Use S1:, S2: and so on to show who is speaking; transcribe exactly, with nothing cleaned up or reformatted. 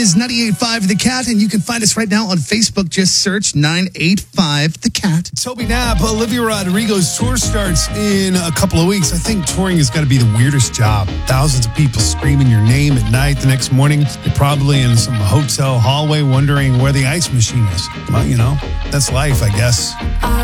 S1: is ninety-eight point five The Cat, and you can find us right now on Facebook. Just search nine eight five The Cat.
S2: Toby Knapp, Olivia Rodrigo's tour starts in a couple of weeks. I think touring has got to be the weirdest job. Thousands of people screaming your name at night. The next morning, you're probably in some hotel hallway wondering where the ice machine is. Well, you know, that's life, I guess.